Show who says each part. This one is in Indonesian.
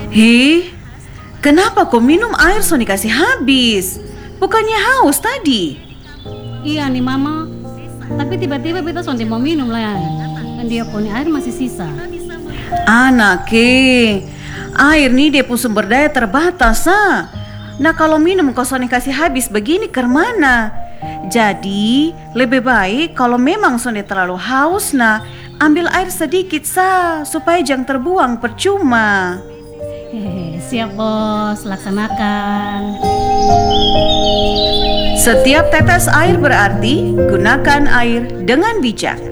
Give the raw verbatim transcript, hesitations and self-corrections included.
Speaker 1: Hei, kenapa kau minum air Sony kasih habis? Bukannya haus tadi?
Speaker 2: Iya nih mama, tapi tiba-tiba beta sonde mau minum lah. Kan dia punya air masih sisa.
Speaker 1: Anak ke, air nih dia pun sumber daya terbatas ah. Nah kalau minum kau Sony kasih habis begini kemana? Jadi lebih baik kalau memang Sony terlalu haus nah ambil air sedikit sah supaya jangan terbuang percuma.
Speaker 2: Hehe, siap bos, laksanakan.
Speaker 1: Setiap tetes air berarti gunakan air dengan bijak.